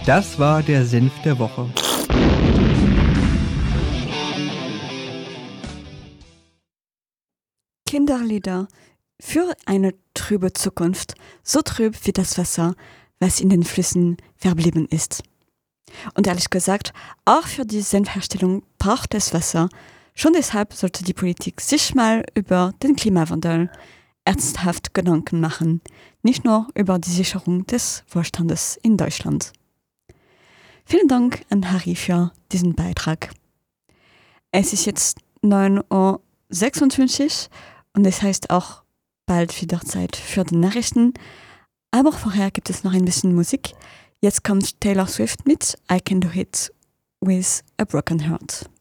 Das war der Senf der Woche. Kinderlieder für eine trübe Zukunft, so trüb wie das Wasser, was in den Flüssen verblieben ist. Und ehrlich gesagt, auch für die Senfherstellung braucht es Wasser. Schon deshalb sollte die Politik sich mal über den Klimawandel ernsthaft Gedanken machen, nicht nur über die Sicherung des Wohlstandes in Deutschland. Vielen Dank an Harry für diesen Beitrag. Es ist jetzt 9:26 Uhr und es heißt auch bald wieder Zeit für die Nachrichten. Aber vorher gibt es noch ein bisschen Musik. Jetzt kommt Taylor Swift mit I Can Do It With a Broken Heart.